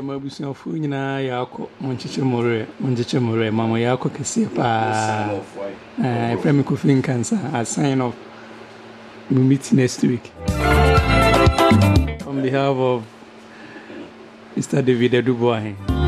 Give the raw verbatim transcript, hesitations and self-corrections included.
mabusuafo nyina yako monchiche more monchiche more mama yako kese pa eh frame Kofi Nkansa a sign off. We meet next week on behalf of Mister David Dubois.